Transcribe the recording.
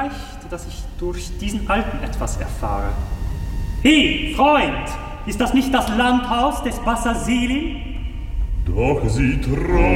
Vielleicht, dass ich durch diesen Alten etwas erfahre. Hey, Freund! Ist das nicht das Landhaus des Bassa Selim? Doch sie